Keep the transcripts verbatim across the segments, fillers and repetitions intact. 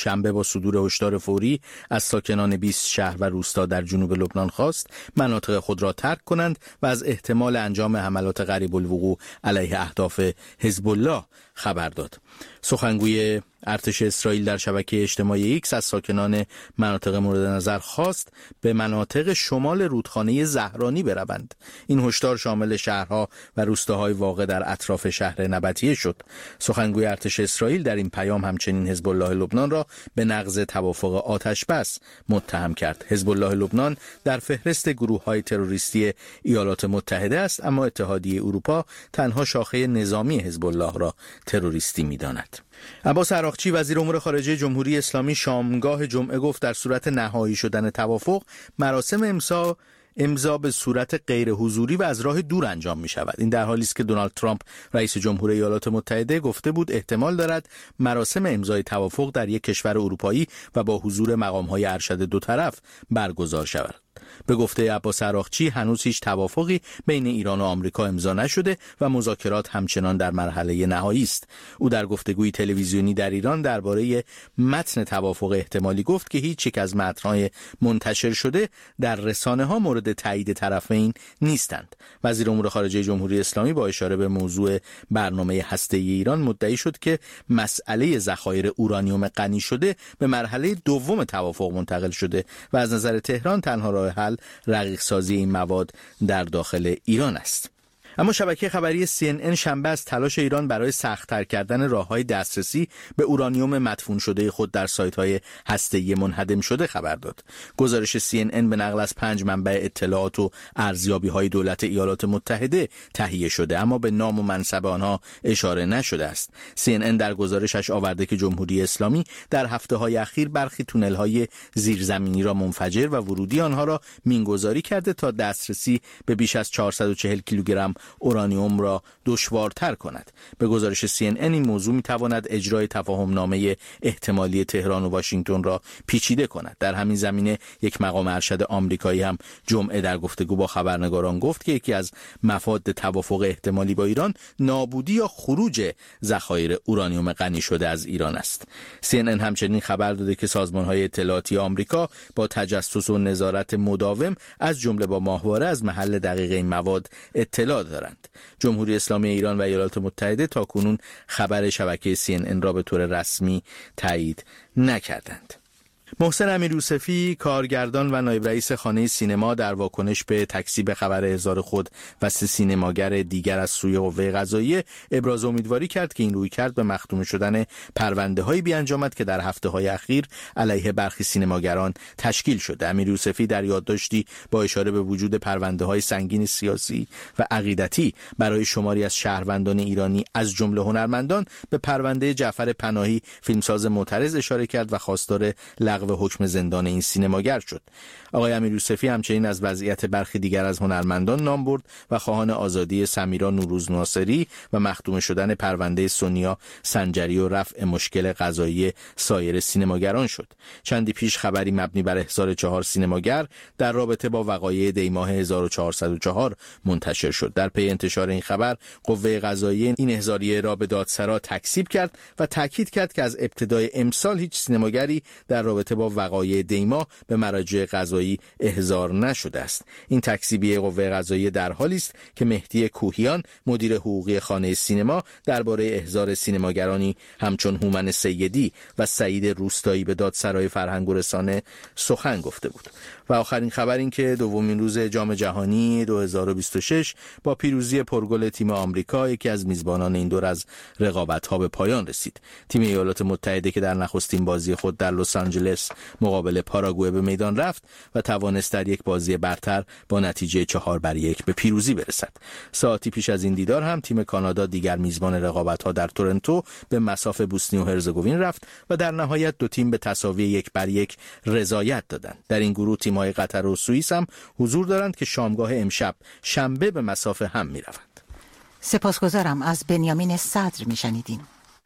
شنبه با صدور هشدار فوری از ساکنان بیست شهر و روستا در جنوب لبنان خواست مناطق خود را ترک کنند و از احتمال انجام حملات قریب الوقوع علیه اهداف حزب الله خبر داد. سخنگوی ارتش اسرائیل در شبکه اجتماعی ایکس از ساکنان مناطق مورد نظر خواست به مناطق شمال رودخانه زهرانی بروند. این هشدار شامل شهرها و روستاهای واقع در اطراف شهر نبطیه شد. سخنگوی ارتش اسرائیل در این پیام همچنین حزب الله لبنان را به نقض توافق آتش بس متهم کرد. حزب الله لبنان در فهرست گروه‌های تروریستی ایالات متحده است، اما اتحادیه اروپا تنها شاخه نظامی حزب الله را تروریستی می‌داند. عباس عراقچی وزیر امور خارجه جمهوری اسلامی شامگاه جمعه گفت در صورت نهایی شدن توافق مراسم امضا امضا به صورت غیر حضوری و از راه دور انجام می شود. این در حالی است که دونالد ترامپ رئیس جمهور ایالات متحده گفته بود احتمال دارد مراسم امضای توافق در یک کشور اروپایی و با حضور مقام‌های ارشد دو طرف برگزار شود. به گفته عباس عراقچی هنوز هیچ توافقی بین ایران و آمریکا امضا نشده و مذاکرات همچنان در مرحله نهایی است. او در گفتگوی تلویزیونی در ایران درباره متن توافق احتمالی گفت که هیچ یک از متن‌های منتشر شده در رسانه‌ها مورد تایید طرفین نیستند. وزیر امور خارجه جمهوری اسلامی با اشاره به موضوع برنامه هسته‌ای ایران مدعی شد که مسئله ذخایر اورانیوم غنی شده به مرحله دوم توافق منتقل شده و از نظر تهران تنها راه حل رقیق سازی این مواد در داخل ایران است. اما شبکه خبری سی ان ان شنبه از تلاش ایران برای سخت‌تر کردن راه‌های دسترسی به اورانیوم مدفون شده خود در سایت‌های هسته‌ای منهدم شده خبر داد. گزارش سی ان ان به نقل از پنج منبع اطلاعات و ارزیابی‌های دولت ایالات متحده تهیه شده، اما به نام و منصب آنها اشاره نشده است. سی ان ان در گزارشش آورده که جمهوری اسلامی در هفته‌های اخیر برخی تونل‌های زیرزمینی را منفجر و ورودی آنها را مینگذاری کرده تا دسترسی به بیش از چهارصد و چهل کیلوگرم اورانیوم را دشوارتر کند. به گزارش سی ان ان این موضوع میتواند اجرای تفاهم نامه احتمالی تهران و واشنگتن را پیچیده کند. در همین زمینه یک مقام ارشد آمریکایی هم جمعه در گفتگو با خبرنگاران گفت که یکی از مفاد توافق احتمالی با ایران نابودی یا خروج ذخایر اورانیوم غنی شده از ایران است. سی ان ان همچنین خبر داده که سازمان‌های اطلاعاتی آمریکا با تجسس و نظارت مداوم از جمله با ماهواره از محل دقیق این مواد اطلاع دارند. جمهوری اسلامی ایران و ایالات متحده تاکنون خبر شبکه سی ان ان را به طور رسمی تایید نکردند. محسن امیریوسفی کارگردان و نایب رئیس خانه سینما در واکنش به تکذیب خبر احضار خود و سه سینماگر دیگر از سوی قوه قضاییه ابراز امیدواری کرد که این رویکرد به مختوم شدن پرونده‌هایی بیانجامد که در هفته‌های اخیر علیه برخی سینماگران تشکیل شده. امیریوسفی در یادداشتی با اشاره به وجود پرونده‌های سنگین سیاسی و عقیدتی برای شماری از شهروندان ایرانی از جمله هنرمندان به پرونده جعفر پناهی فیلمساز معترض اشاره کرد و خواستار لغو حکم زندان این سینماگر شد. آقای امیریوسفی همچنین از وضعیت برخی دیگر از هنرمندان نام برد و خواهان آزادی سمیرا نوروز ناصری و مختوم شدن پرونده سونیا سنجری و رفع مشکل قضایی سایر سینماگران شد. چندی پیش خبری مبنی بر احضار چهار سینماگر در رابطه با وقایع دی ماه هزار و چهارصد و چهار منتشر شد. در پی انتشار این خبر قوه قضاییه این احضاریه را به دادسرا تکذیب کرد و تاکید کرد که از ابتدای امسال هیچ سینماگری در رابطه با وقایع دیما به مراجع قضایی احضار نشده است. این تکذیبیه قوه قضاییه در حالی است که مهدی کوهیان مدیر حقوقی خانه سینما درباره احضار سینماگرانی همچون هومن سیدی و سعید روستایی به دادسرای فرهنگ و رسانه سخن گفته بود. و آخرین خبر این که دومین روز جام جهانی دو هزار و بیست و شش با پیروزی پرگل تیم آمریکا یکی از میزبانان این دور از رقابت‌ها به پایان رسید. تیم ایالات متحده که در نخستین بازی خود در لس آنجلس مقابل پاراگوئه به میدان رفت و توانست در یک بازی برتر با نتیجه چهار بر یک به پیروزی برسد. ساعتی پیش از این دیدار هم تیم کانادا دیگر میزبان رقابت‌ها در تورنتو به مصاف بوسنی و هرزگوین رفت و در نهایت دو تیم به تساوی یک بر یک رضایت دادند. در این گروه تیم‌های قطر و سوئیس هم حضور دارند که شامگاه امشب شنبه به مصاف هم می‌روند. سپاسگزارم. از بنیامین صدر می‌شنیدین.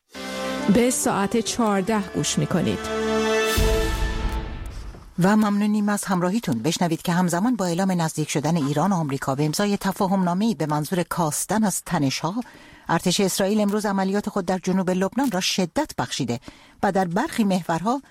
به ساعت چهارده گوش می‌کنید. و ممنونیم از همراهیتون. بشنوید که همزمان با اعلام نزدیک شدن ایران و آمریکا به امضای تفاهم‌نامه‌ای به منظور کاستن از تنش‌ها، ارتش اسرائیل امروز عملیات خود در جنوب لبنان را شدت بخشیده و در برخی محورها